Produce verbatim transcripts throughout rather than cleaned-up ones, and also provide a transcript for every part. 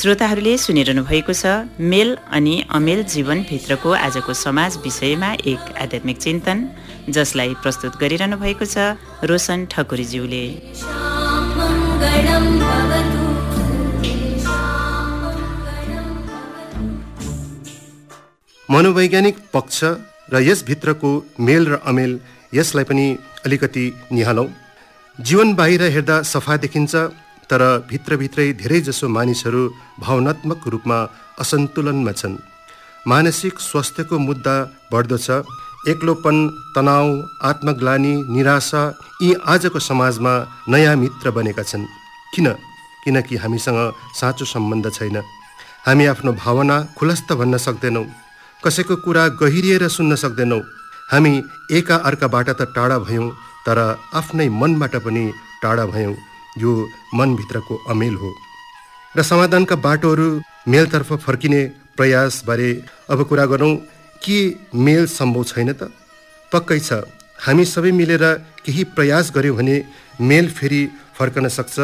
श्रोताहरूले सुनिरहनु भएको छ मेल अनि अमेल जीवनभित्रको आजको समाज विषयमा एक आध्यात्मिक चिन्तन, जसलाई प्रस्तुत गरिरहनु भएको छ रोशन ठकुरीज्यूले। मनोवैज्ञानिक पक्ष र यसभित्रको मेल र अमेल, यसलाई पनि अलिकति निहालौँ। जीवन बाहिर हेर्दा सफा देखिन्छ, तर भित्रभित्रै धेरैजसो मानिसहरू भावनात्मक रूपमा असन्तुलनमा छन्। मानसिक स्वास्थ्यको मुद्दा बढ्दो छ। एक्लोपन, तनाव, आत्मग्लानि, निराशा यी आजको समाजमा नयाँ मित्र बनेका छन्। किन? किनकि हामीसँग साँचो सम्बन्ध छैन। हामी आफ्नो भावना खुलस्त भन्न सक्दैनौँ, कसैको कुरा गहिरिएर सुन्न सक्दैनौँ। हामी एका अर्काबाट त टाढा भयौँ, तर आफ्नै मनबाट पनि टाढा भयौँ। यो मनभित्रको अमेल हो। र समाधानका बाटोहरू, मेलतर्फ फर्किने प्रयासबारे अब कुरा गरौँ। के मेल सम्भव छैन त? पक्कै छ। हामी सबै मिलेर केही प्रयास गर्यौँ भने मेल फेरि फर्कन सक्छ।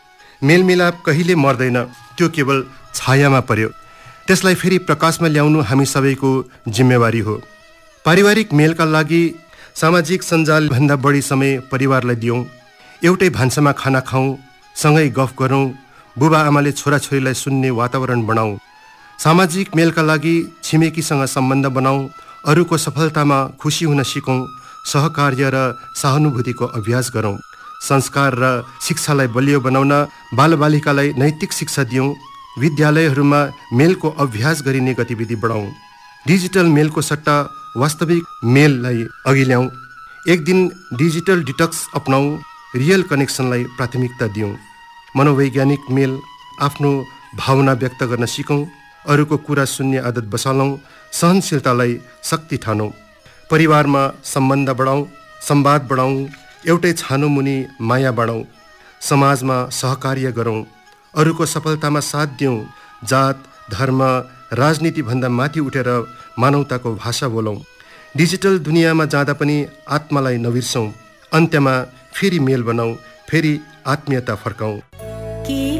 मेलमिलाप कहिले मर्दैन, त्यो केवल छायामा पर्यो। त्यसलाई फेरि प्रकाशमा ल्याउनु हामी सबैको जिम्मेवारी हो। पारिवारिक मेलका लागि सामाजिक सञ्जालभन्दा बढी समय परिवारलाई दियौँ। एउटै भान्सामा खाना खाउँ, सँगै गफ गरौँ, बुबा आमाले छोराछोरीलाई सुन्ने वातावरण बनाऊ। सामाजिक मेलका लागि छिमेकीसँग सम्बन्ध बनाऊ, अरूको सफलतामा खुसी हुन सिकौँ, सहकार्य र सहानुभूतिको अभ्यास गरौँ। संस्कार र शिक्षालाई बलियो बनाउन बालबालिकालाई नैतिक शिक्षा दियौँ। विद्यालयहरूमा मेलको अभ्यास गरिने गतिविधि बढाउँ। डिजिटल मेलको सट्टा वास्तविक मेललाई अघि ल्याउँ। एक दिन डिजिटल डिटक्स अपनाऊ, रियल कनेक्सनलाई प्राथमिकता दियौँ। मनोवैज्ञानिक मेल, आफ्नो भावना व्यक्त गर्न सिकौँ, अरूको कुरा सुन्ने आदत बसालौँ, सहनशीलतालाई शक्ति ठानौँ। परिवारमा सम्बन्ध बढाउँ, संवाद बढाउँ, एउटै छानो मुनि माया बढाउँ। समाजमा सहकार्य गरौँ, अरूको सफलतामा साथ दियौँ। जात, धर्म, राजनीतिभन्दा माथि उठेर मानवताको भाषा बोलौँ। डिजिटल दुनियाँमा जाँदा पनि आत्मालाई नबिर्सौँ। अन्त्यमा फेरि मेल बनाऊ, फेरि आत्मीयता फर्काउँ।